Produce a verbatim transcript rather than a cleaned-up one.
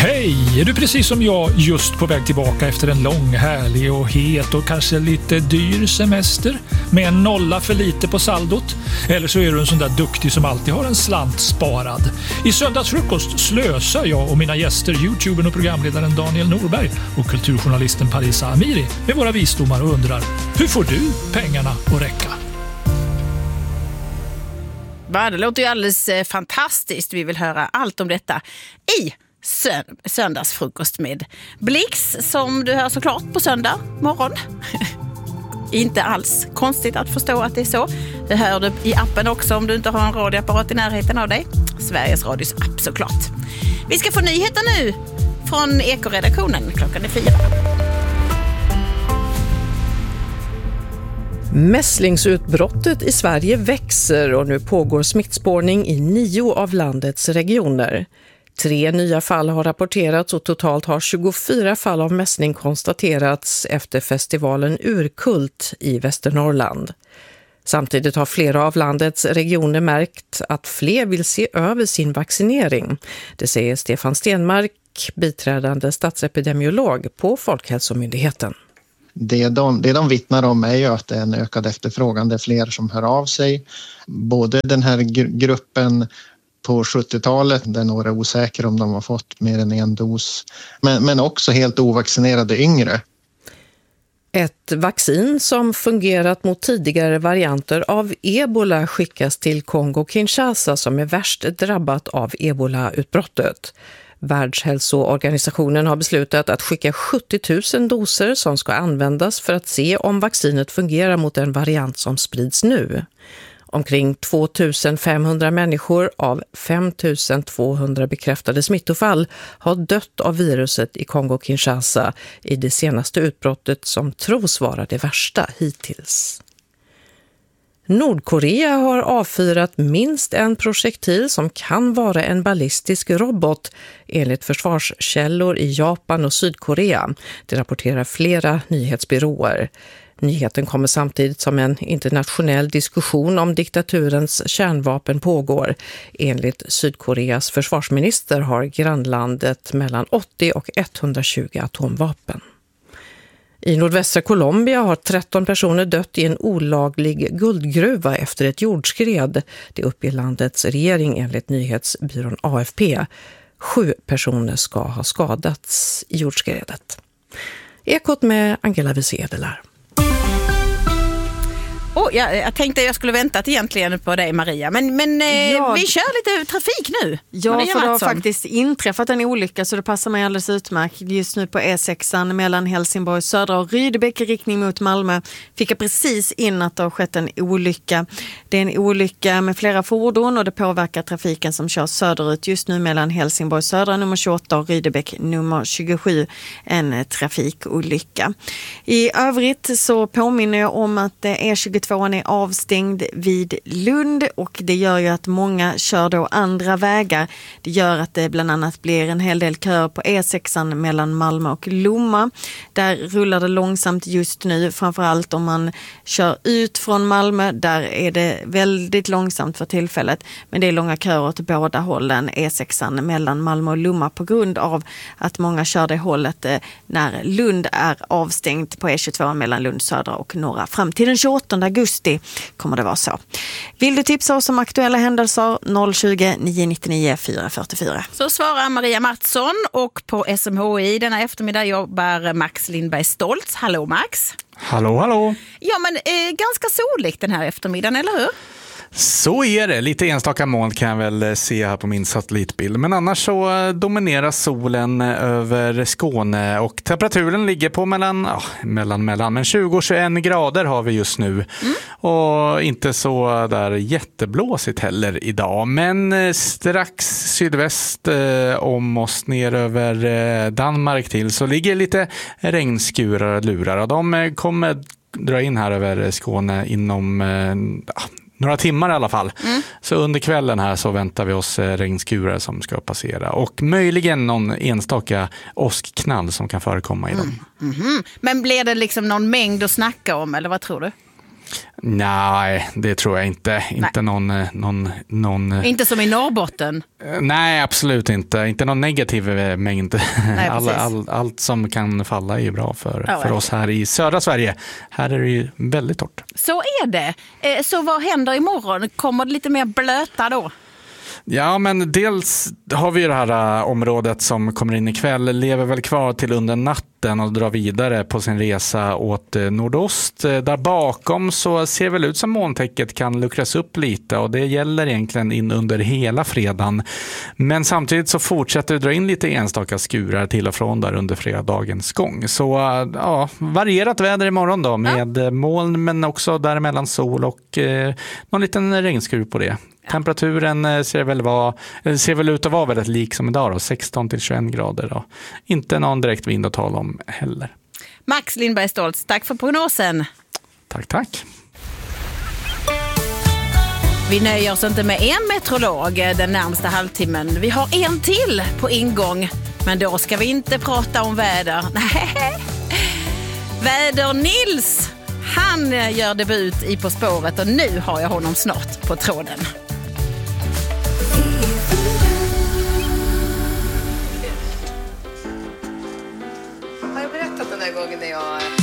Hej! Är du precis som jag just på väg tillbaka efter en lång, härlig och het och kanske lite dyr semester med en nolla för lite på saldot? Eller så är du en sån där duktig som alltid har en slant sparad. I söndagsfrukost slösar jag och mina gäster, YouTubern och programledaren Daniel Norberg och kulturjournalisten Parisa Amiri med våra visdomar och undrar: hur får du pengarna att räcka? Det låter ju alldeles fantastiskt. Vi vill höra allt om detta i söndagsfrukost med Blix, som du hör såklart på söndag morgon. Inte alls konstigt att förstå att det är så. Det hör du i appen också om du inte har en radioapparat i närheten av dig. Sveriges Radios app såklart. Vi ska få nyheter nu från Ekoredaktionen. Klockan är fyra. Mässlingsutbrottet i Sverige växer och nu pågår smittspårning i nio av landets regioner. Tre nya fall har rapporterats och totalt har tjugofyra fall av mässling konstaterats efter festivalen Urkult i Västernorrland. Samtidigt har flera av landets regioner märkt att fler vill se över sin vaccinering. Det säger Stefan Stenmark, biträdande statsepidemiolog på Folkhälsomyndigheten. Det de, det de vittnar om är ju att det är en ökad efterfrågan. Det är fler som hör av sig. Både den här gruppen på sjuttiotalet, där några är osäkra om de har fått mer än en dos. Men, men också helt ovaccinerade yngre. Ett vaccin som fungerat mot tidigare varianter av ebola skickas till Kongo-Kinshasa, som är värst drabbat av ebola-utbrottet. Världshälsoorganisationen har beslutat att skicka sjuttio tusen doser som ska användas för att se om vaccinet fungerar mot en variant som sprids nu. Omkring två tusen femhundra människor av fem tusen tvåhundra bekräftade smittofall har dött av viruset i Kongo-Kinshasa i det senaste utbrottet som tros vara det värsta hittills. Nordkorea har avfyrat minst en projektil som kan vara en ballistisk robot enligt försvarskällor i Japan och Sydkorea. Det rapporterar flera nyhetsbyråer. Nyheten kommer samtidigt som en internationell diskussion om diktaturens kärnvapen pågår. Enligt Sydkoreas försvarsminister har grannlandet mellan åttio och etthundratjugo atomvapen. I nordvästra Colombia har tretton personer dött i en olaglig guldgruva efter ett jordskred. Det uppger landets regering enligt nyhetsbyrån A F P. Sju personer ska ha skadats i jordskredet. Ekot med Angela Wiesedelar. Oh, jag, jag tänkte jag skulle väntat egentligen på dig, Maria. Men, men eh, ja, vi kör lite trafik nu. Ja, Maria för det har Mattsson. faktiskt inträffat en olycka, så det passar mig alldeles utmärkt. Just nu på E sexan mellan Helsingborg södra och Rydebäck i riktning mot Malmö fick jag precis in att det har skett en olycka. Det är en olycka med flera fordon och det påverkar trafiken som kör söderut just nu mellan Helsingborg södra nummer tjugoåtta och Rydebäck nummer tjugosju. En trafikolycka. I övrigt så påminner jag om att E tjugotvå är avstängd vid Lund, och det gör ju att många kör då andra vägar. Det gör att det bland annat blir en hel del köer på E sexan mellan Malmö och Lomma. Där rullar det långsamt just nu, framförallt om man kör ut från Malmö. Där är det väldigt långsamt för tillfället, men det är långa köer åt båda hållen, E sexan mellan Malmö och Lomma, på grund av att många kör det hållet när Lund är avstängt på E tjugotvå mellan Lund södra och norra. Fram till den tjugoåttonde augusti kommer det vara så. Vill du tipsa oss om aktuella händelser? noll tjugo, nio nittionio, fyra fyrtiofyra. Så svarar Maria Mattsson, och på S M H I denna eftermiddag jobbar Max Lindberg Stoltz. Hallå Max! Hallå, hallå! Ja, men eh, ganska soligt den här eftermiddagen, eller hur? Så är det. Lite enstaka moln kan jag väl se här på min satellitbild. Men annars så dominerar solen över Skåne och temperaturen ligger på mellan, ja, mellan, mellan. Men tjugo till tjugoett grader har vi just nu. Mm. Och inte så där jätteblåsigt heller idag. Men strax sydväst eh, om oss ner över eh, Danmark till så ligger lite regnskurar och lurar. Och de kommer dra in här över Skåne inom... Eh, några timmar i alla fall. Mm. Så under kvällen här så väntar vi oss regnskurar som ska passera. Och möjligen någon enstaka åskknall som kan förekomma i dem. Mm. Mm-hmm. Men blir det liksom någon mängd att snacka om, eller vad tror du? Nej, det tror jag inte. Nej. Inte någon, någon, någon... Inte som i Norrbotten? Nej, absolut inte. Inte någon negativ mängd. Nej, all, all, allt som kan falla är ju bra för, ja, för oss här i södra Sverige. Här är det ju väldigt torrt. Så är det. Så vad händer imorgon? Kommer det lite mer blöta då? Ja, men dels har vi ju det här uh, området som kommer in ikväll, lever väl kvar till under natten och drar vidare på sin resa åt uh, nordost. Uh, där bakom så ser väl ut som molntäcket kan luckras upp lite och det gäller egentligen in under hela fredagen. Men samtidigt så fortsätter det dra in lite enstaka skurar till och från där under fredagens gång. Så uh, ja, varierat väder imorgon då med ja. moln men också däremellan sol och uh, någon liten regnskur på det. Temperaturen ser väl, vara, ser väl ut att vara väldigt lik som idag då, sexton till tjugoett grader då. Inte någon direkt vind att tala om heller. Max Lindberg Stoltz, tack för prognosen. Tack, tack. Vi nöjer oss inte med en meteorolog den närmsta halvtimmen. Vi har en till på ingång, men då ska vi inte prata om väder. Nej. Väder-Nils, han gör debut i På spåret och nu har jag honom snart på tråden. Har jag berättat den där gången när jag